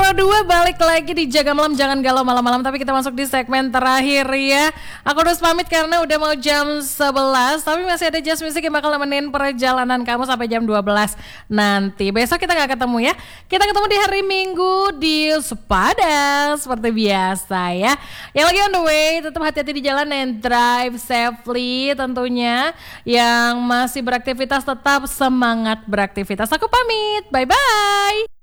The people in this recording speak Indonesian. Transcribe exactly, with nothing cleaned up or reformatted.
Pro dua balik lagi di Jaga Malam, jangan galau malam-malam. Tapi kita masuk di segmen terakhir ya. Aku harus pamit karena udah mau jam sebelas. Tapi masih ada Just Music yang bakal nemenin perjalanan kamu sampai jam dua belas nanti. Besok kita gak ketemu ya. Kita ketemu di hari Minggu di Sepadang seperti biasa ya. Yang lagi on the way, tetap hati-hati di jalan and drive safely tentunya. Yang masih beraktivitas tetap semangat beraktivitas. Aku pamit, bye-bye.